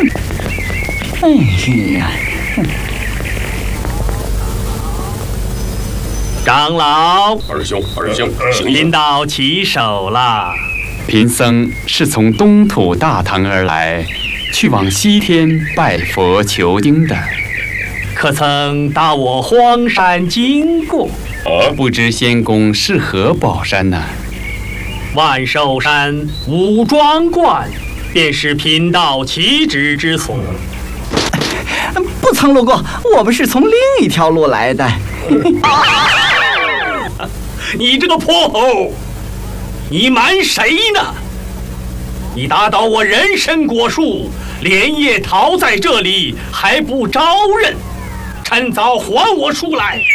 哎呀！ 长老， 二兄， 贫道起手了。 贫僧是从东土大唐而来，去往西天拜佛求经的。 可曾到我荒山经过？ 不知仙公是何宝山呢？ 万寿山五庄观，便是贫道起止之所。 不曾路过，我们是从另一条路来的。 你这个泼猴，你瞒谁呢？你打倒我人参果树，连夜逃在这里，还不招认？趁早还我出来！